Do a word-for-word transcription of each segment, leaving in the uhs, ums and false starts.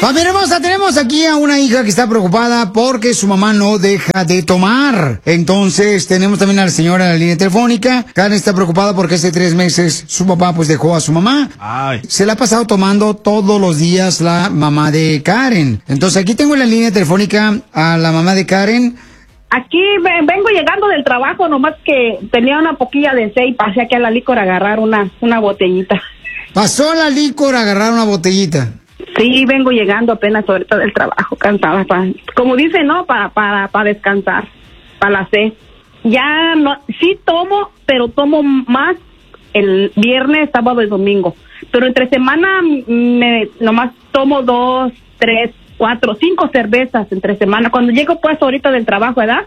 Familia hermosa, tenemos aquí a una hija que está preocupada porque su mamá no deja de tomar. Entonces, tenemos también a la señora en la línea telefónica. Karen está preocupada porque hace tres meses su papá pues dejó a su mamá. Ay. Se la ha pasado tomando todos los días la mamá de Karen. Entonces, aquí tengo en la línea telefónica a la mamá de Karen. Aquí vengo llegando del trabajo, nomás que tenía una poquilla de té y pasé aquí a la licor a agarrar una, una botellita. Pasó a la licor a agarrar una botellita. Sí, vengo llegando apenas ahorita del trabajo, cansada, pa, como dice, ¿no? Para para para descansar, para la sed. Ya no, sí tomo, pero tomo más el viernes, sábado y domingo. Pero entre semana me nomás tomo dos, tres, cuatro, cinco cervezas entre semana. Cuando llego pues ahorita del trabajo, ¿verdad?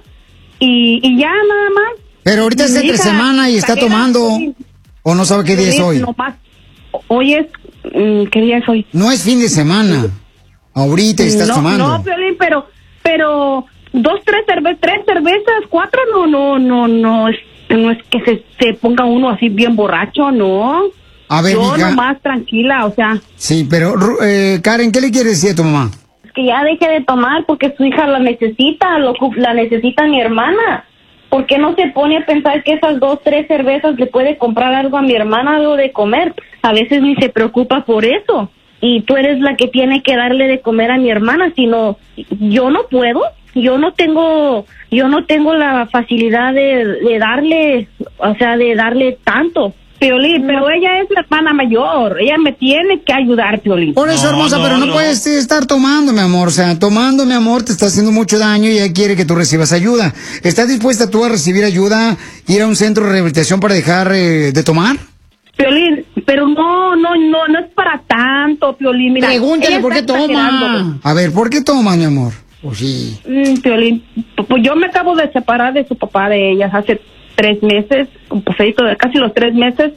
Y, y ya nada más. Pero ahorita es entre semana y está tomando. ¿O no sabe qué día es hoy? Nomás, hoy es... ¿Qué día es hoy? No es fin de semana. Ahorita estás no, tomando. No, Piolín, pero, pero dos, tres cervezas, tres cervezas, cuatro, no, no, no, no es, no es que se, se ponga uno así bien borracho, no. A ver, yo hija. nomás tranquila, o sea. Sí, pero eh, Karen, ¿qué le quieres decir a tu mamá? Que ya deje de tomar porque su hija la necesita, lo, la necesita mi hermana. ¿Por qué no se pone a pensar que esas dos, tres cervezas le puede comprar algo a mi hermana, algo de comer? A veces ni se preocupa por eso. Y tú eres la que tiene que darle de comer a mi hermana, sino yo no puedo, yo no tengo, yo no tengo la facilidad de, de darle, o sea, de darle tanto. Piolín, pero ella es la hermana mayor, ella me tiene que ayudar, Piolín. Por eso, No, hermosa, no, pero no, no. puedes estar tomando, mi amor. O sea, tomando, mi amor, te está haciendo mucho daño y ella quiere que tú recibas ayuda. ¿Estás dispuesta tú a recibir ayuda, ir a un centro de rehabilitación para dejar eh, de tomar? Piolín, pero no, no, no, no es para tanto, Piolín. Mira, Pregúntale ella por qué está exagerando. toma. A ver, ¿por qué toma, mi amor? Pues sí. Mm, Piolín, pues yo me acabo de separar de su papá, de ellas, hace tres meses, un pasadito de casi los tres meses,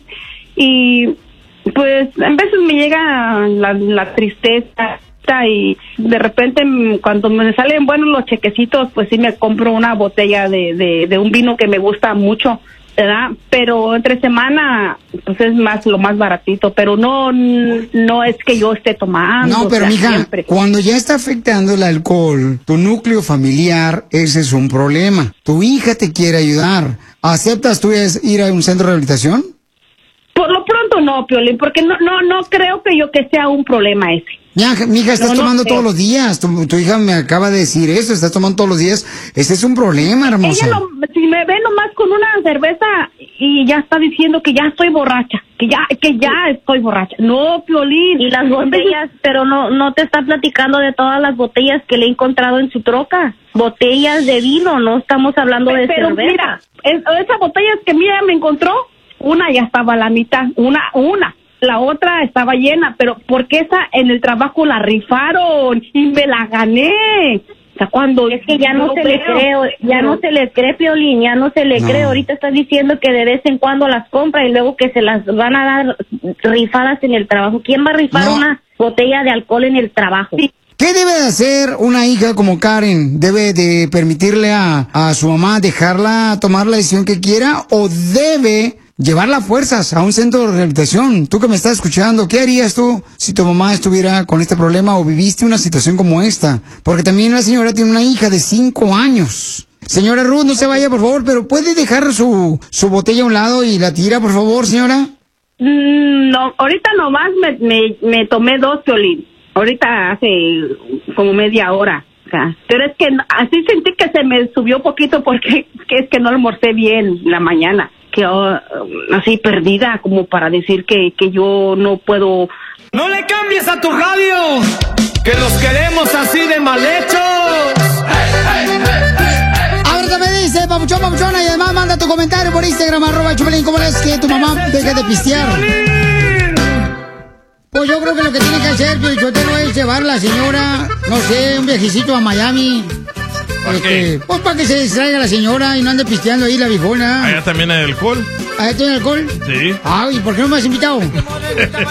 y pues en veces me llega la, la tristeza y de repente cuando me salen buenos los chequecitos, pues sí me compro una botella de, de, de un vino que me gusta mucho, ¿verdad? Pero entre semana, pues es más lo más baratito, pero no no es que yo esté tomando. No, pero o sea, mija, siempre. cuando ya está afectando el alcohol, tu núcleo familiar, ese es un problema. Tu hija te quiere ayudar. ¿Aceptas tú es ir a un centro de rehabilitación? Por lo pronto no, Piolín, porque no no no creo que yo que sea un problema ese. Ya, mija, estás No, no tomando creo. todos los días. Tu, tu hija me acaba de decir eso, estás tomando todos los días. Ese es un problema, hermosa. Ella lo- si me ve nomás con una cerveza y ya está diciendo que ya estoy borracha, que ya que ya estoy borracha. No, Piolín. Y las botellas, pero no no te está platicando de todas las botellas que le he encontrado en su troca. Botellas de vino, no estamos hablando de Pero cerveza. mira, es- esas botellas que mira me encontró, una ya estaba a la mitad, una, una. La otra estaba llena, pero porque esa en el trabajo la rifaron y me la gané. O sea, cuando Es que ya no, yo se le veo, cree, ya pero- no se le cree, Piolín, ya no se le No. cree. Ahorita estás diciendo que de vez en cuando las compra y luego que se las van a dar rifadas en el trabajo. ¿Quién va a rifar No. una botella de alcohol en el trabajo? Sí. ¿Qué debe de hacer una hija como Karen? ¿Debe de permitirle a, a su mamá dejarla tomar la decisión que quiera o debe llevarla a fuerzas a un centro de rehabilitación? Tú que me estás escuchando, ¿qué harías tú si tu mamá estuviera con este problema o viviste una situación como esta? Porque también la señora tiene una hija de cinco años. Señora Ruth, no se vaya, por favor, pero ¿puede dejar su, su botella a un lado y la tira, por favor, señora? Mm, No, ahorita nomás me, me, me tomé dos, Piolín. Ahorita hace como media hora. O sea, pero es que no- así sentí que se me subió poquito porque que es que no almorcé bien la mañana. Que oh, así perdida como para decir que, que yo no puedo. No le cambies a tu radio, que los queremos así de mal hechos. Ahora me dice, papuchón, papuchona, y además manda tu comentario por Instagram, arroba Chupelín, ¿cómo es que tu mamá deje de pistear? Pues yo creo que lo que tiene que hacer, Pio Lichotelo, es llevar a la señora, no sé, un viajecito a Miami. ¿Para Este, qué? Pues para que se distraiga la señora y no ande pisteando ahí la viejona. Allá también hay alcohol. ¿Allá tiene alcohol? Sí. Ay, ¿por qué no me has invitado?